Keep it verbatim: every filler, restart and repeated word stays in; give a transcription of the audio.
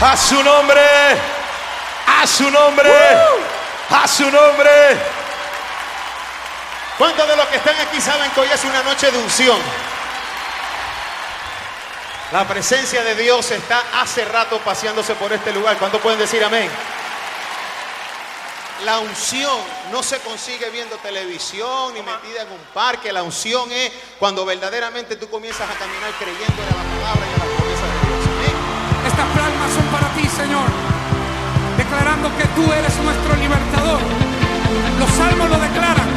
A su nombre. A su nombre. Uh. A su nombre. ¿Cuántos de los que están aquí saben que hoy es una noche de unción? La presencia de Dios está hace rato paseándose por este lugar. ¿Cuántos pueden decir amén? La unción no se consigue viendo televisión ni metida en un parque. La unción es cuando verdaderamente tú comienzas a caminar creyendo en la palabra y en la promesa de Dios. Amén. Estas palmas son para ti, Señor, declarando que tú eres nuestro libertador. Los salmos lo declaran.